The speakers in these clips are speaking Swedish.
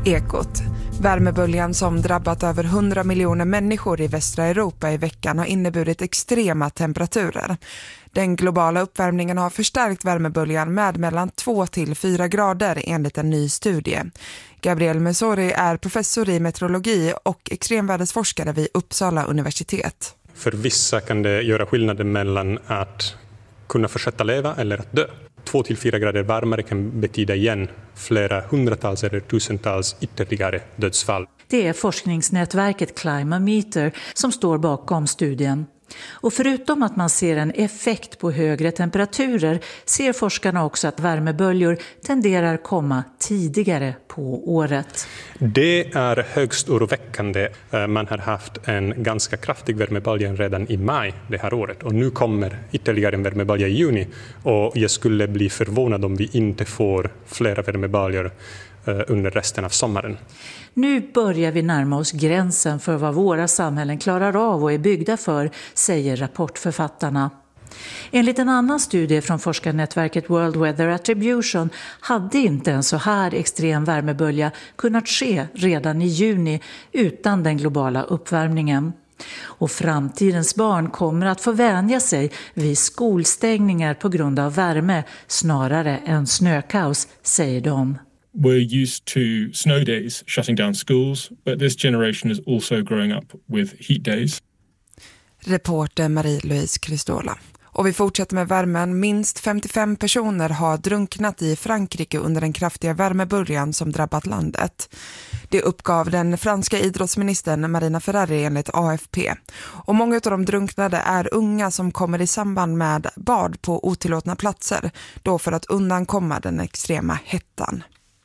Ekot. Värmeböljan som drabbat över 100 miljoner människor i västra Europa i veckan har inneburit extrema temperaturer. Den globala uppvärmningen har förstärkt värmeböljan med mellan 2 till 4 grader enligt en ny studie. Gabriel Mesori är professor i meteorologi och extremvädersforskare vid Uppsala universitet. För vissa kan det göra skillnaden mellan att kunna fortsätta leva eller att dö. 2 till 4 grader varmare kan betyda igen flera hundratals eller tusentals ytterligare dödsfall. Det är forskningsnätverket Climameter som står bakom studien. Och förutom att man ser en effekt på högre temperaturer ser forskarna också att värmeböljor tenderar komma tidigare på året. Det är högst oroväckande. Man har haft en ganska kraftig värmebölja redan i maj det här året och nu kommer ytterligare en värmebölja i juni och jag skulle bli förvånad om vi inte får flera värmeböljor under resten av sommaren. Nu börjar vi närma oss gränsen för vad våra samhällen klarar av och är byggda för, säger rapportförfattarna. Enligt en annan studie från forskarnätverket World Weather Attribution hade inte en så här extrem värmebölja kunnat ske redan i juni utan den globala uppvärmningen. Och framtidens barn kommer att få vänja sig vid skolstängningar på grund av värme snarare än snökaos, säger de. We're used to snow days shutting down schools, but this generation is also growing up with heat days. Reporter Marie-Louise Kristola. Och vi fortsätter med värmen. Minst 55 personer har drunknat i Frankrike under den kraftiga värmeböljan som drabbat landet. Det uppgav den franska idrottsministern Marina Ferrari enligt AFP. Och många av de drunknade är unga som kommer i samband med bad på otillåtna platser, då för att undankomma den extrema hettan.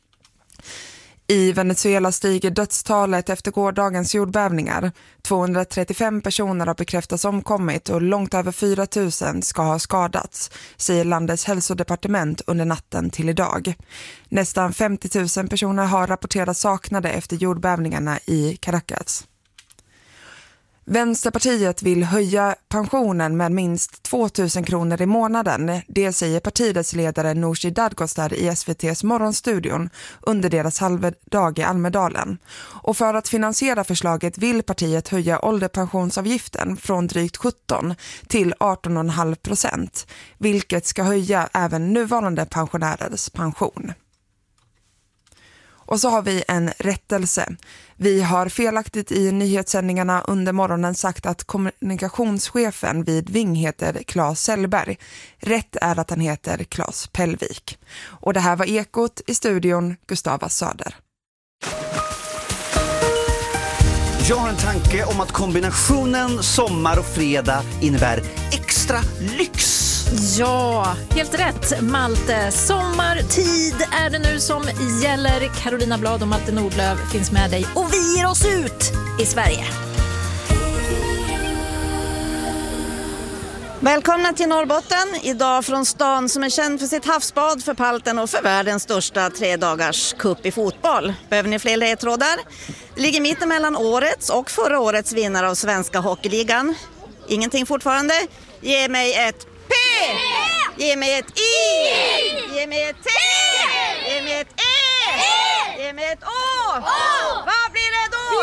I Venezuela stiger dödstalet efter gårdagens jordbävningar. 235 personer har bekräftats omkommit och långt över 4 000 ska ha skadats, säger landets hälsodepartement under natten till idag. Nästan 50 000 personer har rapporterats saknade efter jordbävningarna i Caracas. Vänsterpartiet vill höja pensionen med minst 2 000 kronor i månaden. Det säger partiets ledare Nooshi Dadgostar i SVT:s morgonstudion under deras halvdag i Almedalen. Och för att finansiera förslaget vill partiet höja ålderpensionsavgiften från drygt 17 till 18,5%, vilket ska höja även nuvarande pensionärers pension. Och så har vi en rättelse. Vi har felaktigt i nyhetssändningarna under morgonen sagt att kommunikationschefen vid Ving heter Claes Sellberg. Rätt är att han heter Claes Pellvik. Och det här var Ekot, i studion Gustava Söder. Jag har en tanke om att kombinationen sommar och fredag innebär extra lyx. Ja, helt rätt Malte. Sommartid är det nu som gäller. Carolina Blad och Malte Nordlöf finns med dig och vi ger oss ut i Sverige. Välkomna till Norrbotten, idag från stan som är känd för sitt havsbad, för palten och för världens största 3-dagars cup i fotboll. Behöver ni fler ledtrådar? Det ligger mitten mellan årets och förra årets vinnare av Svenska Hockeyligan. Ingenting fortfarande? Ge mig ett P! Ge mig ett I! Ge mig ett T! Ge mig ett E! Ge mig ett Å! Vad blir det då?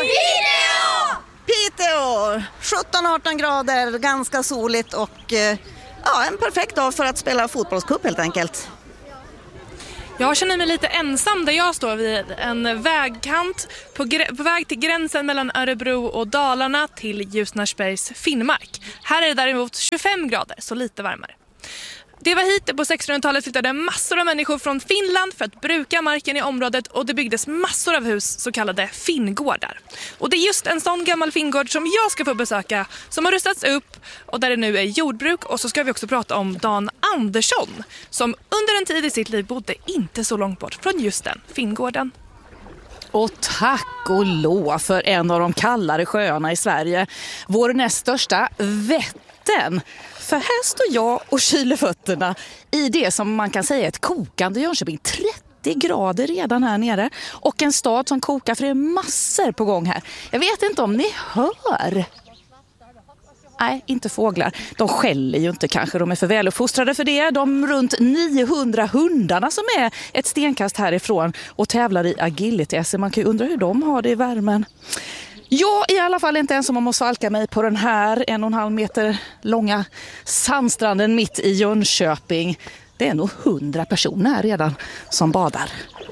Piteå! 17-18 grader, ganska soligt och en perfekt dag för att spela fotbollscup helt enkelt. Jag känner mig lite ensam där jag står vid en vägkant på väg till gränsen mellan Örebro och Dalarna till Ljusnarsbergs Finnmark. Här är det däremot 25 grader, så lite varmare. Det var hit på 1600-talet flyttade massor av människor från Finland för att bruka marken i området och det byggdes massor av hus, så kallade finngårdar. Och det är just en sån gammal finngård som jag ska få besöka som har rustats upp och där det nu är jordbruk. Och så ska vi också prata om Dan Andersson som under en tid i sitt liv bodde inte så långt bort från just den finngården. Och tack och lov för en av de kallare sjöarna i Sverige. Vår näst största, Vättern. För här står jag och kyler fötterna i det som man kan säga är ett kokande Jönköping. 30 grader redan här nere. Och en stad som kokar, för det är massor på gång här. Jag vet inte om ni hör. Nej, inte fåglar. De skäller ju inte kanske, de är för väluppfostrade för det. De runt 900 hundarna som är ett stenkast härifrån och tävlar i agility. Så man kan ju undra hur de har det i värmen. Jag är i alla fall inte ensam om att svalka mig på den här 1,5 meter långa sandstranden mitt i Jönköping. Det är nog 100 personer här redan som badar.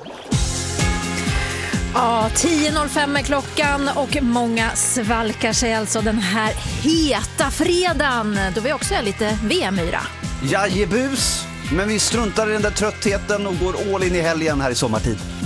Ja, 10.05 är klockan och många svalkar sig alltså den här heta fredagen då vi också är lite VM-yra. Jajebus, men vi struntar i den där tröttheten och går all in i helgen här i sommartid.